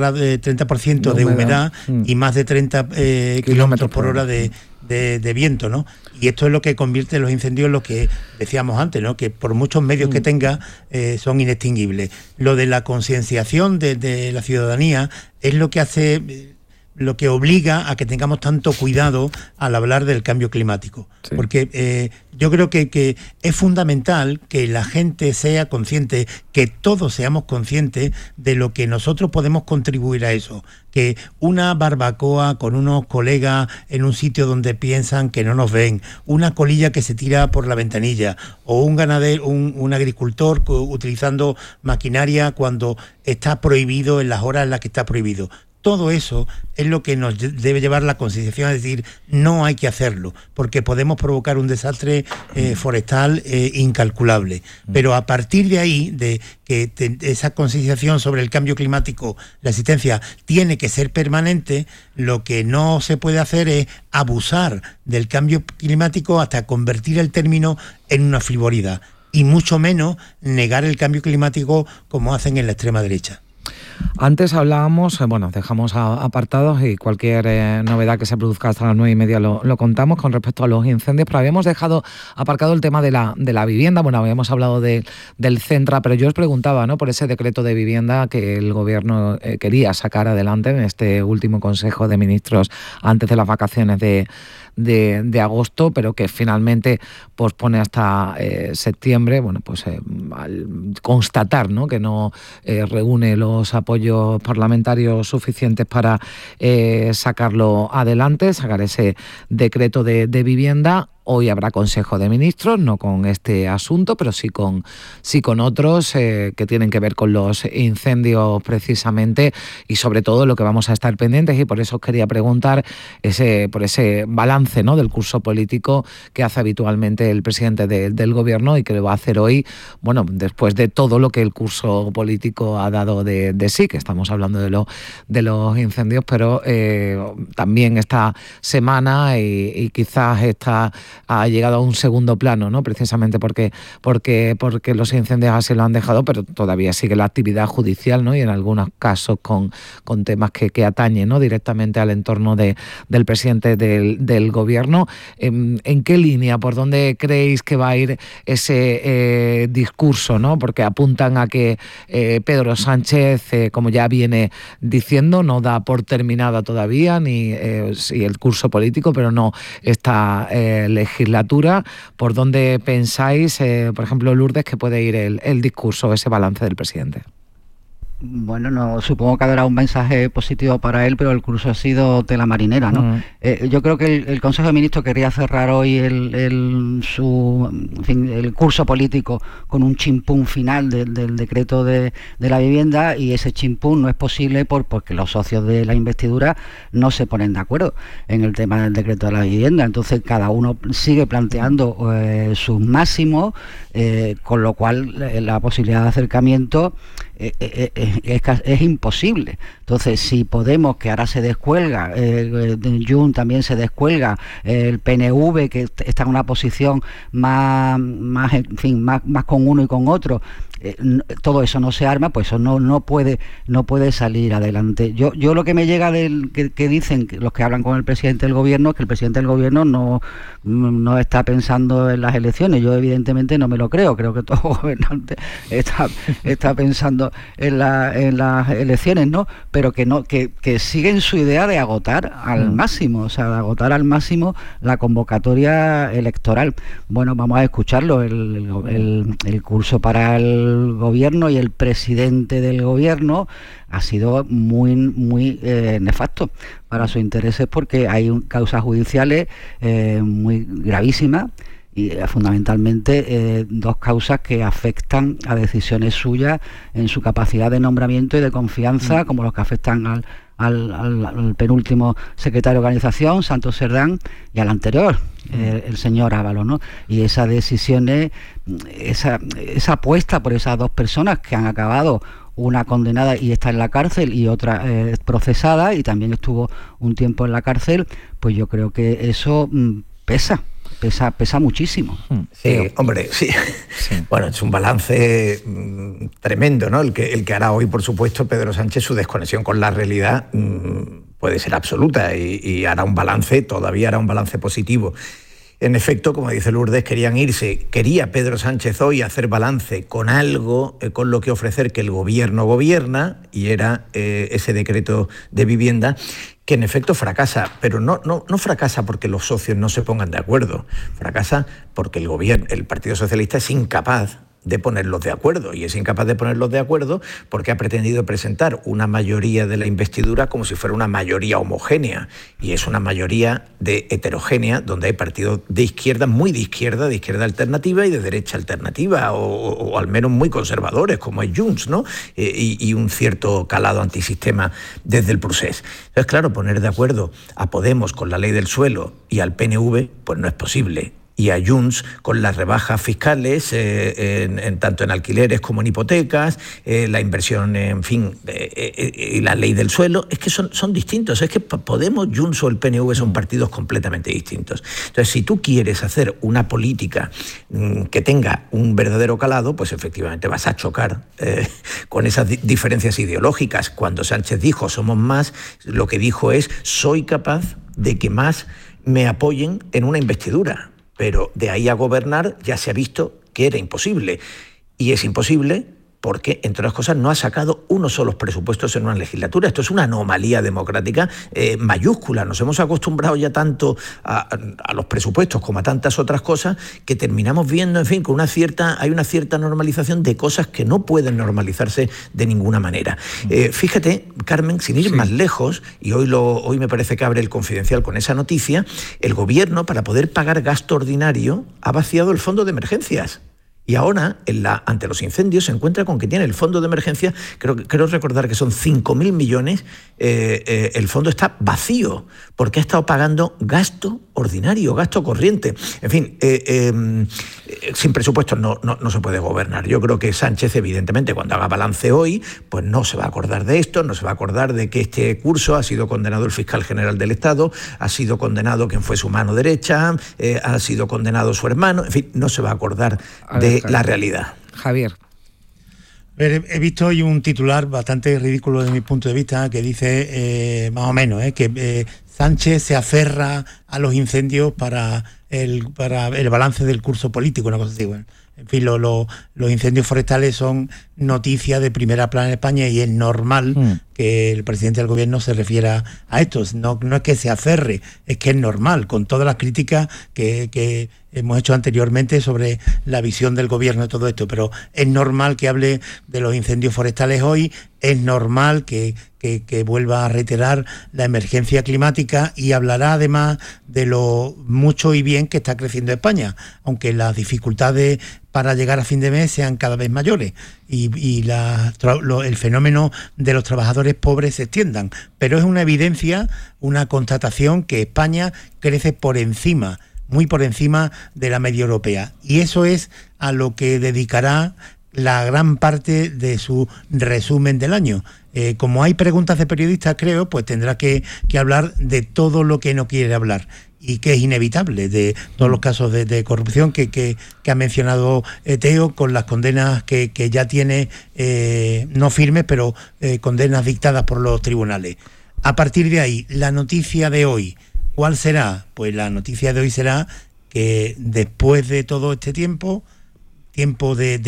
30% de humedad y más de 30 kilómetros por hora de viento, ¿no? Y esto es lo que convierte los incendios en lo que decíamos antes, ¿no? Que por muchos medios que tenga son inextinguibles. Lo de la concienciación de la ciudadanía es lo que hace, lo que obliga a que tengamos tanto cuidado al hablar del cambio climático. Sí. Porque yo creo que es fundamental que la gente sea consciente, que todos seamos conscientes de lo que nosotros podemos contribuir a eso. Que una barbacoa con unos colegas en un sitio donde piensan que no nos ven, una colilla que se tira por la ventanilla, o un ganadero, un agricultor utilizando maquinaria cuando está prohibido, en las horas en las que está prohibido. Todo eso es lo que nos debe llevar la concienciación a decir no hay que hacerlo, porque podemos provocar un desastre forestal incalculable. Pero a partir de ahí, de que esa concienciación sobre el cambio climático, la existencia tiene que ser permanente, lo que no se puede hacer es abusar del cambio climático hasta convertir el término en una frivolidad, y mucho menos negar el cambio climático como hacen en la extrema derecha. Antes hablábamos, dejamos apartados y cualquier novedad que se produzca hasta las 9:30 lo contamos con respecto a los incendios, pero habíamos dejado aparcado el tema de la vivienda. Bueno, habíamos hablado del Centra, pero yo os preguntaba, ¿no?, por ese decreto de vivienda que el Gobierno quería sacar adelante en este último Consejo de Ministros antes de las vacaciones de agosto, pero que finalmente pospone hasta septiembre. Bueno, pues al constatar, ¿no?, que no reúne los apoyos parlamentarios suficientes para sacarlo adelante, sacar ese decreto de vivienda. Hoy habrá Consejo de Ministros, no con este asunto, pero sí con otros que tienen que ver con los incendios precisamente, y sobre todo lo que vamos a estar pendientes, y por eso os quería preguntar por ese balance, ¿no?, del curso político que hace habitualmente el presidente del Gobierno y que lo va a hacer hoy, bueno, después de todo lo que el curso político ha dado de sí, que estamos hablando de los incendios, pero también esta semana y quizás ha llegado a un segundo plano, ¿no?, precisamente porque los incendios así lo han dejado, pero todavía sigue la actividad judicial, ¿no?, y en algunos casos con temas que atañen, ¿no?, directamente al entorno del presidente del Gobierno. ¿En qué línea, por dónde creéis que va a ir ese discurso, ¿no? Porque apuntan a que Pedro Sánchez, como ya viene diciendo, no da por terminada todavía ni el curso político, pero no esta legislatura. ¿Por dónde pensáis, por ejemplo, Lourdes, que puede ir el discurso, ese balance del presidente? Bueno, no, supongo que habrá un mensaje positivo para él, pero el curso ha sido tela marinera, ¿no? Yo creo que el Consejo de Ministros quería cerrar hoy el curso político con un chimpún final del decreto de la vivienda, y ese chimpún no es posible porque los socios de la investidura no se ponen de acuerdo en el tema del decreto de la vivienda. Entonces cada uno sigue planteando sus máximos, con lo cual la posibilidad de acercamiento es imposible. Entonces, si Podemos, que ahora se descuelga, Junts también se descuelga, el PNV, que está en una posición más con uno y con otro, todo eso no se arma, pues eso no puede salir adelante. Yo lo que me llega que dicen los que hablan con el presidente del gobierno es que el presidente del gobierno no está pensando en las elecciones. Yo evidentemente no me lo creo que todo gobernante está pensando en las elecciones, ¿no? Pero que siguen su idea de agotar al máximo, o sea, de agotar al máximo la convocatoria electoral. Bueno, vamos a escucharlo, el curso para el gobierno y el presidente del gobierno ha sido muy nefasto para sus intereses, porque hay causas judiciales muy gravísimas y fundamentalmente dos causas que afectan a decisiones suyas en su capacidad de nombramiento y de confianza, como los que afectan al penúltimo secretario de organización, Santos Cerdán, y al anterior, el señor Ábalos, ¿no? Y esas decisiones, esa apuesta por esas dos personas que han acabado, una condenada y está en la cárcel y otra procesada y también estuvo un tiempo en la cárcel, pues yo creo que eso pesa muchísimo. Sí, hombre, sí. Bueno, es un balance tremendo, ¿no? El que hará hoy, por supuesto, Pedro Sánchez. Su desconexión con la realidad puede ser absoluta y hará un balance positivo. En efecto, como dice Lourdes, quería Pedro Sánchez hoy hacer balance con algo, con lo que ofrecer que el gobierno gobierna, y era ese decreto de vivienda, que en efecto fracasa, pero no fracasa porque los socios no se pongan de acuerdo, fracasa porque el Partido Socialista es incapaz de ponerlos de acuerdo, y es incapaz de ponerlos de acuerdo porque ha pretendido presentar una mayoría de la investidura como si fuera una mayoría homogénea, y es una mayoría heterogénea, donde hay partidos de izquierda, muy de izquierda alternativa y de derecha alternativa, o al menos muy conservadores, como es Junts, ¿no? Y un cierto calado antisistema desde el procés. Entonces, claro, poner de acuerdo a Podemos con la ley del suelo y al PNV, pues no es posible. Y a Junts con las rebajas fiscales, tanto en alquileres como en hipotecas, la inversión, en fin, y la ley del suelo, es que son distintos. Es que Podemos, Junts o el PNV son partidos completamente distintos. Entonces, si tú quieres hacer una política que tenga un verdadero calado, pues efectivamente vas a chocar con esas diferencias ideológicas. Cuando Sánchez dijo somos más, lo que dijo es soy capaz de que más me apoyen en una investidura. Pero de ahí a gobernar ya se ha visto que era imposible. Y es imposible porque, entre otras cosas, no ha sacado unos solos presupuestos en una legislatura. Esto es una anomalía democrática mayúscula. Nos hemos acostumbrado ya tanto a los presupuestos como a tantas otras cosas que terminamos viendo, en fin, hay una cierta normalización de cosas que no pueden normalizarse de ninguna manera. Fíjate, Carmen, sin ir más lejos, y hoy me parece que abre el Confidencial con esa noticia, el gobierno, para poder pagar gasto ordinario, ha vaciado el fondo de emergencias. Y ahora, ante los incendios, se encuentra con que tiene el fondo de emergencia, creo recordar que son 5.000 millones, el fondo está vacío, porque ha estado pagando gasto ordinario, gasto corriente. En fin, sin presupuestos no se puede gobernar. Yo creo que Sánchez, evidentemente, cuando haga balance hoy, pues no se va a acordar de esto, no se va a acordar de que este curso ha sido condenado el fiscal general del Estado, ha sido condenado quien fue su mano derecha, ha sido condenado su hermano, en fin, no se va a acordar de la realidad. Javier. He visto hoy un titular bastante ridículo desde mi punto de vista que dice, más o menos, que Sánchez se aferra a los incendios para el balance del curso político, una cosa así. Bueno, en fin, los incendios forestales son noticia de primera plana en España y es normal que el presidente del gobierno se refiera a esto. No es que se aferre, es que es normal, con todas las críticas que hemos hecho anteriormente sobre la visión del gobierno de todo esto, pero es normal que hable de los incendios forestales hoy, es normal que vuelva a reiterar la emergencia climática y hablará además de lo mucho y bien que está creciendo España, aunque las dificultades para llegar a fin de mes sean cada vez mayores y el fenómeno de los trabajadores pobres se extiendan. Pero es una evidencia, una constatación que España crece muy por encima de la media europea. Y eso es a lo que dedicará la gran parte de su resumen del año. Como hay preguntas de periodistas, creo, pues tendrá que hablar de todo lo que no quiere hablar y que es inevitable, de todos los casos de corrupción que ha mencionado Teo, con las condenas que ya tiene, no firmes, pero condenas dictadas por los tribunales. A partir de ahí, la noticia de hoy, ¿cuál será? Pues la noticia de hoy será que después de todo este tiempo de